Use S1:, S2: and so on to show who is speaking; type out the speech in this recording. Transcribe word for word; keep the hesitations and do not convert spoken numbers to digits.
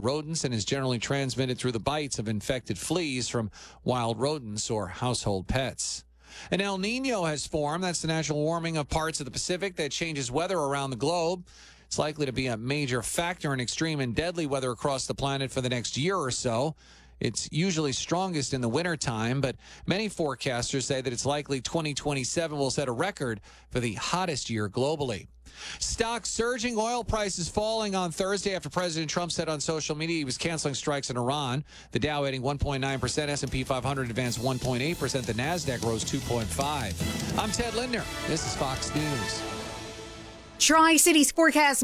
S1: rodents and is generally transmitted through the bites of infected fleas from wild rodents or household pets. An El Nino has formed. That's the natural warming of parts of the Pacific that changes weather around the globe. It's likely to be a major factor in extreme and deadly weather across the planet for the next year or so. It's usually strongest in the wintertime, but many forecasters say that it's likely twenty twenty-seven will set a record for the hottest year globally. Stocks surging, oil prices falling on Thursday after President Trump said on social media he was canceling strikes in Iran. The Dow adding one point nine percent, S and P five hundred advanced one point eight percent, the NASDAQ rose two point five. I'm Ted Lindner. This is Fox News.
S2: Tri-Cities forecast.